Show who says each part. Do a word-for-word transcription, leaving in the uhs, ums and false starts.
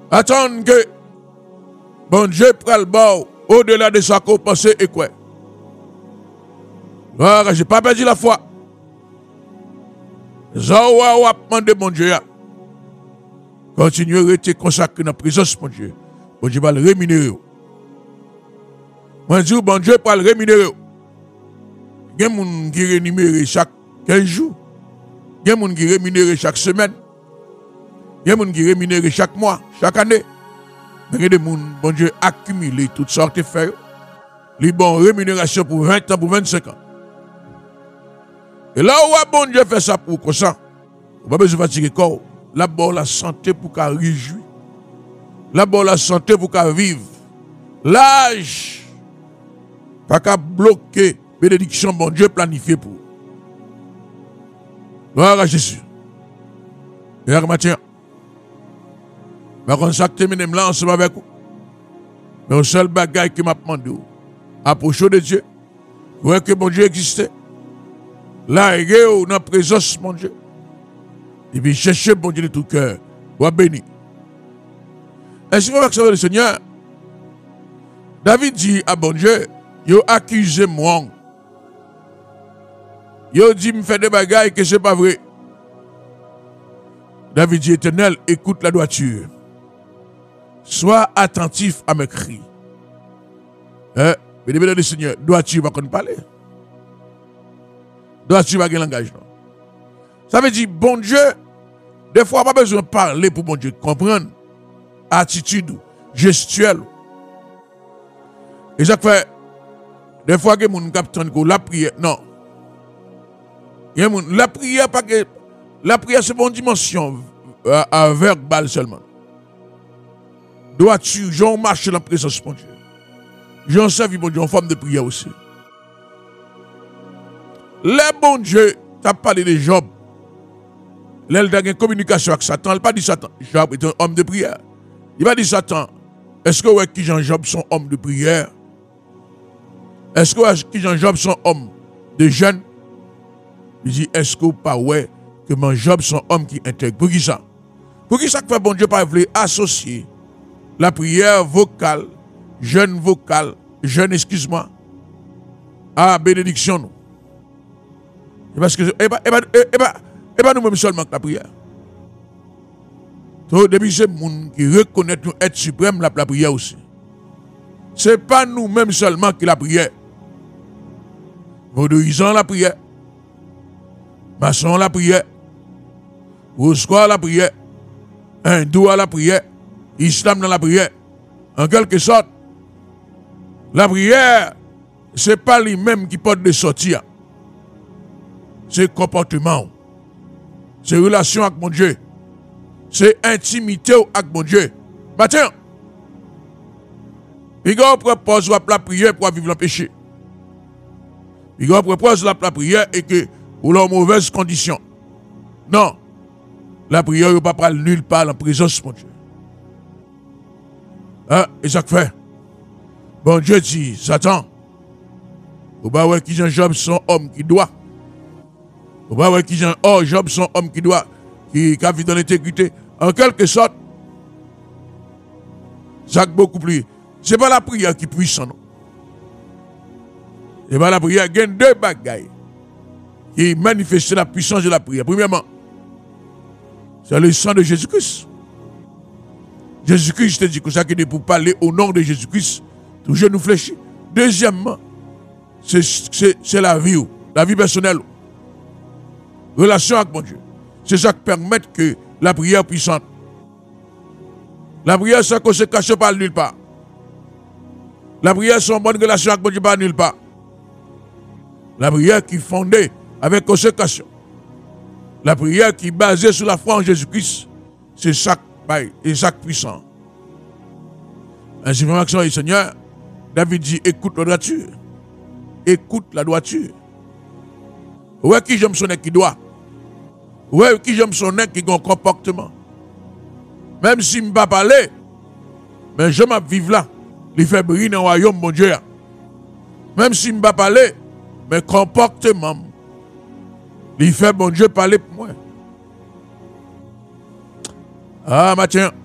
Speaker 1: Attendre que bon Dieu prenne le bord au-delà de ça qu'on pensait et quoi. Je n'ai pas perdu la foi. Zawa ou a demandé mon Dieu. Continuez à rester consacré dans la présence de mon Dieu. Bon Dieu va le rémunérer. Moi, je dis, bon Dieu va le rémunérer. Il y a des gens qui rémunèrent chaque quinze jours. Il y a des gens qui rémunèrent chaque semaine. Il y a des gens qui rémunèrent chaque mois, chaque année. Mais il y a des gens, bon Dieu, accumulé toutes sortes de faits. Les bonnes rémunérations pour vingt ans, pour vingt-cinq ans. Et là où bon Dieu fait ça pour comme ça, on n'a pas besoin de fatiguer le corps. Là-bas, la santé pour qu'elle réjouisse. Là-bas, la santé pour qu'elle vive. L'âge, pas qu'à bloquer bénédiction, bon Dieu planifié pour. Gloire à Jésus. Et à matin, je vais consacrer mes là ensemble avec vous. Mais le seul bagage qui m'a demandé, approchez de Dieu, voyez que bon Dieu existait. Là, il est dans la présence de mon Dieu. Et puis, cherchez bon Dieu de tout cœur. Ou béni. Ainsi que vous le Seigneur, David dit à bon Dieu, il a accusé moi. Il a dit, me fait des bagailles que ce n'est pas vrai. David dit, Éternel, écoute la droiture. Sois attentif à mes cris. Hein? Mais le Seigneur, droiture va qu'on parler. Droiture va gagner langage. Non? Ça veut dire, bon Dieu, des fois, pas besoin de parler pour bon Dieu comprendre. Attitude, gestuelle. Et ça fait, des fois que mon capitaine la prière, non. La prière, pas que, la prière, c'est une dimension euh, euh, verbale seulement. Dois-tu, j'en marche dans la présence de mon Dieu. J'en servi mon Dieu en forme de prière aussi. Le bon Dieu, tu as parlé de Job. L'elle a une communication avec Satan. Elle n'a pas dit Satan. Job est un homme de prière. Il va dire Satan, est-ce que ouais, qui Jean-Job sont hommes de prière? Est-ce que ouais, qui Jean-Job sont hommes de jeûne? Il dit, est-ce que pas ouais que mon Job sont hommes qui intègrent? Pour qui ça? Pour qui ça que bon Dieu pas voulu associer la prière vocale, jeûne vocale, jeûne, excuse-moi, à bénédiction nous? Et parce que, et pas, et pas, et pas, et pas nous-mêmes seulement que la prière. Donc, depuis c'est les gens qui reconnaissent nous être suprême la, la prière aussi. Ce n'est pas nous-mêmes seulement qui la prière. Vaudouisant la prière. Maçon la prière. Rousseau la prière. Hindou la prière. Islam dans la prière. En quelque sorte, la prière, ce n'est pas lui-même qui porte de sortir. C'est comportement. C'est relation avec mon Dieu. C'est intimité avec mon Dieu. Matin, il y a un propose la prière pour vivre le péché. Il y a un propose la prière et que pour leurs mauvaises conditions. Non. La prière ne peut pas nulle part en présence de mon Dieu. Hein? Et ça fait. Bon Dieu dit, Satan, vous voyez qui Jean-Job sont hommes qui doit. Vous voyez qui Jean-Job sont hommes qui doit, qui, qui vivent dans l'intégrité. En quelque sorte, ça beaucoup plus. Ce n'est pas la prière qui est puissante. Ce n'est pas la prière. Il y a deux bagailles qui manifestent la puissance de la prière. Premièrement, c'est le sang de Jésus-Christ. Jésus-Christ te dit que ça qui est pour parler au nom de Jésus-Christ, tout genou fléchi. Deuxièmement, c'est la vie, la vie personnelle. Relation avec mon Dieu. C'est ça qui permet que la prière puissante. La prière, ça ne se cache pas nulle part. La prière, c'est une bonne relation avec mon Dieu, pas nulle part. La prière qui est fondée avec consécration. La prière qui est basée sur la foi en Jésus-Christ, c'est ça et ça puissant. Ainsi, mon Seigneur, David dit, écoute la droiture. Écoute la droiture. Ouais, qui j'aime son nez qui doit. Ouais, qui j'aime son nez qui a un comportement. Même si je ne peux pas parler, mais je vais vivre là. Il fait briller dans le royaume, mon Dieu. Même si je ne peux pas parler, mais comportement. Il fait, mon Dieu, parler pour moi. Ah, Mathieu.